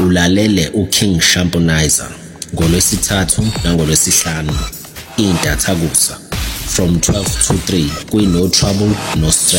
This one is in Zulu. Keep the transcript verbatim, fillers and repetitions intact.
ulalele uKing Shamphonizer ngoLwesithathu nangolwesihlanu iNdathakusa from twelve to three kwi No Trouble No Stress